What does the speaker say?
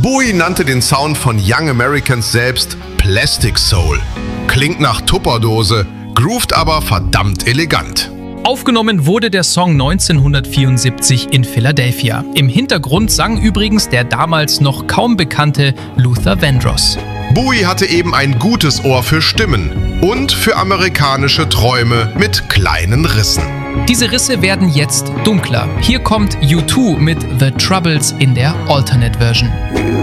Bowie nannte den Sound von Young Americans selbst Plastic Soul. Klingt nach Tupperdose, groovt aber verdammt elegant. Aufgenommen wurde der Song 1974 in Philadelphia. Im Hintergrund sang übrigens der damals noch kaum bekannte Luther Vandross. Bowie hatte eben ein gutes Ohr für Stimmen und für amerikanische Träume mit kleinen Rissen. Diese Risse werden jetzt dunkler. Hier kommt U2 mit The Troubles in der Alternate Version.